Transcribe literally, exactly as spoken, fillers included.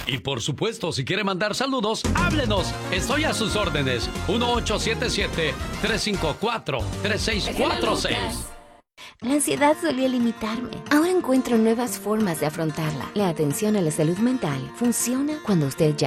Y por supuesto, si quiere mandar saludos, háblenos. Estoy a sus órdenes. uno ocho siete siete, tres cinco cuatro, tres seis cuatro seis. La ansiedad solía limitarme. Ahora encuentro nuevas formas de afrontarla. La atención a la salud mental funciona cuando usted ya